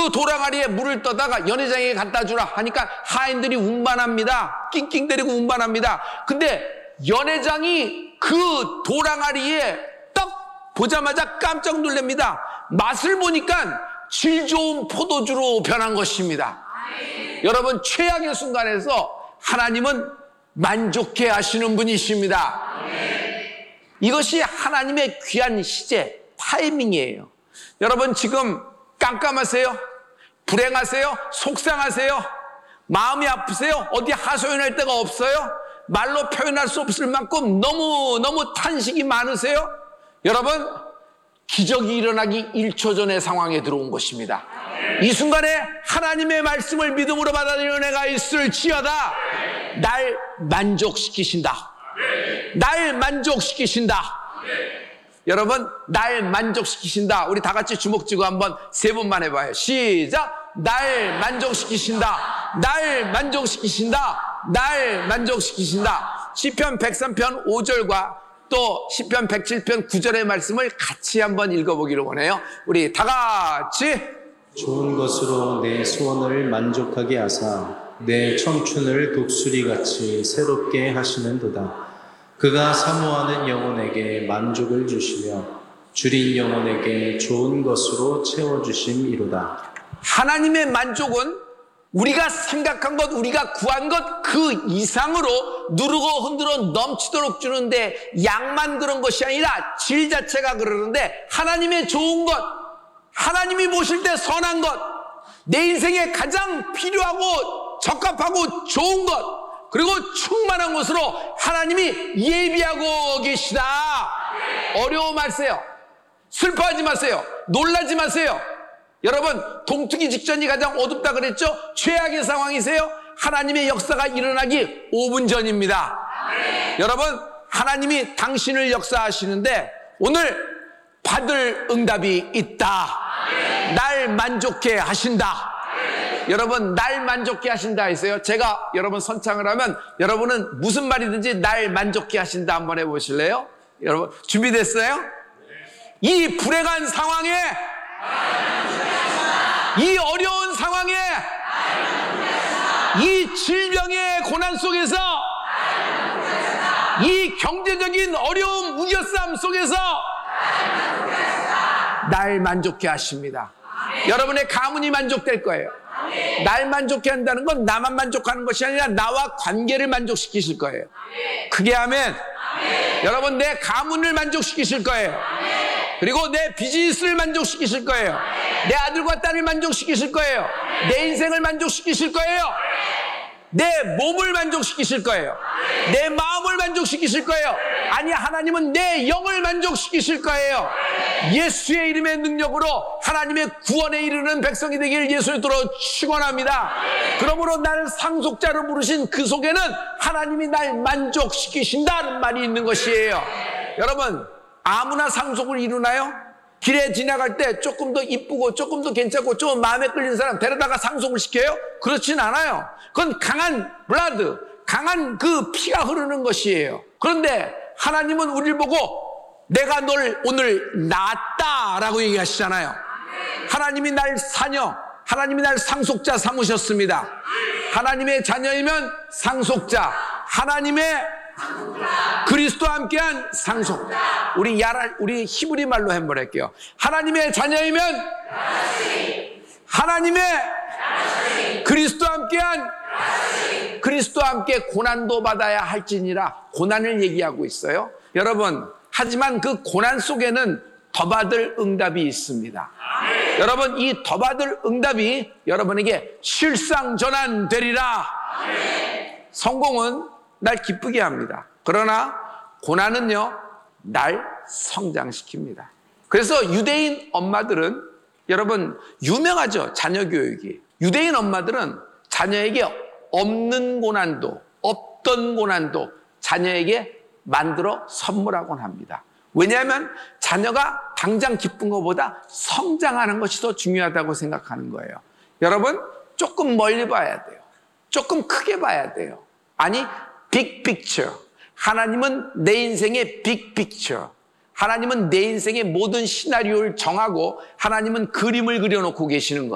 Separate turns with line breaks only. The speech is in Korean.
그 도랑아리에 물을 떠다가 연회장에게 갖다 주라 하니까 하인들이 운반합니다. 낑낑대리고 운반합니다. 근데 연회장이 그 도랑아리에 딱 보자마자 깜짝 놀랍니다. 맛을 보니까 질 좋은 포도주로 변한 것입니다. 여러분, 최악의 순간에서 하나님은 만족해 하시는 분이십니다. 이것이 하나님의 귀한 시제, 타이밍이에요. 여러분, 지금 깜깜하세요? 불행하세요? 속상하세요? 마음이 아프세요? 어디 하소연할 데가 없어요? 말로 표현할 수 없을 만큼 너무 탄식이 많으세요? 여러분, 기적이 일어나기 1초 전의 상황에 들어온 것입니다. 이 순간에 하나님의 말씀을 믿음으로 받아들이는 애가 있을지어다. 날 만족시키신다. 날 만족시키신다. 여러분, 날 만족시키신다. 우리 다 같이 주먹 쥐고 한번 3번만 해봐요. 시작. 날 만족시키신다. 날 만족시키신다. 날 만족시키신다. 시편 103편 5절과 또 시편 107편 9절의 말씀을 같이 한번 읽어보기를 원해요. 우리 다 같이.
좋은 것으로 내 소원을 만족하게 하사 내 청춘을 독수리같이 새롭게 하시는도다. 그가 사모하는 영혼에게 만족을 주시며 줄인 영혼에게 좋은 것으로 채워주심이로다.
하나님의 만족은 우리가 생각한 것, 우리가 구한 것 그 이상으로 누르고 흔들어 넘치도록 주는데, 양만 그런 것이 아니라 질 자체가 그러는데, 하나님의 좋은 것, 하나님이 보실 때 선한 것, 내 인생에 가장 필요하고 적합하고 좋은 것, 그리고 충만한 것으로 하나님이 예비하고 계시다. 어려워 마세요. 슬퍼하지 마세요. 놀라지 마세요. 여러분, 동트기 직전이 가장 어둡다 그랬죠? 최악의 상황이세요? 하나님의 역사가 일어나기 5분 전입니다. 여러분, 하나님이 당신을 역사하시는데 오늘 받을 응답이 있다. 날 만족해 하신다. 여러분, 날 만족해 하신다 했어요. 제가 여러분 선창을 하면 여러분은 무슨 말이든지 날 만족해 하신다 한번 해보실래요? 여러분, 준비됐어요? 이 불행한 상황에, 이 어려운 상황에, 이 질병의 고난 속에서, 이 경제적인 어려움, 우겨싸움 속에서 날 만족해 하십니다. 여러분의 가문이 만족될 거예요. 날 만족해 한다는 건 나만 만족하는 것이 아니라 나와 관계를 만족시키실 거예요. 크게 하면 여러분, 내 가문을 만족시키실 거예요. 그리고 내 비즈니스를 만족시키실 거예요. 내 아들과 딸을 만족시키실 거예요. 내 인생을 만족시키실 거예요. 내 몸을 만족시키실 거예요. 내 마음을 만족시키실 거예요. 아니, 하나님은 내 영을 만족시키실 거예요. 예수의 이름의 능력으로 하나님의 구원에 이르는 백성이 되기를 예수의 이름으로 축원합니다. 그러므로 나를 상속자로 부르신 그 속에는 하나님이 날 만족시키신다는 말이 있는 것이에요. 여러분, 아무나 상속을 이루나요? 길에 지나갈 때 조금 더 이쁘고 조금 더 괜찮고 좀 마음에 끌리는 사람 데려다가 상속을 시켜요? 그렇진 않아요. 그건 강한 블라드, 강한 그 피가 흐르는 것이에요. 그런데 하나님은 우리를 보고 내가 널 오늘 낳았다라고 얘기하시잖아요. 하나님이 날 사녀, 하나님이 날 상속자 삼으셨습니다. 하나님의 자녀이면 상속자, 하나님의 그리스도와 함께한 상속. 우리 히브리 말로 한번 할게요. 하나님의 자녀이면 하나님의 그리스도와 함께한, 그리스도와 함께 고난도 받아야 할지니라. 고난을 얘기하고 있어요. 여러분, 하지만 그 고난 속에는 더 받을 응답이 있습니다. 여러분, 이 더 받을 응답이 여러분에게 실상전환되리라. 성공은 날 기쁘게 합니다. 그러나 고난은요, 날 성장시킵니다. 그래서 유대인 엄마들은, 여러분, 유명하죠, 자녀 교육이. 유대인 엄마들은 자녀에게 없는 고난도, 없던 고난도 자녀에게 만들어 선물하곤 합니다. 왜냐하면 자녀가 당장 기쁜 것보다 성장하는 것이 더 중요하다고 생각하는 거예요. 여러분, 조금 멀리 봐야 돼요. 조금 크게 봐야 돼요. 아니, 빅픽처. 하나님은 내 인생의 빅픽처. 하나님은 내 인생의 모든 시나리오를 정하고 하나님은 그림을 그려놓고 계시는 거예요.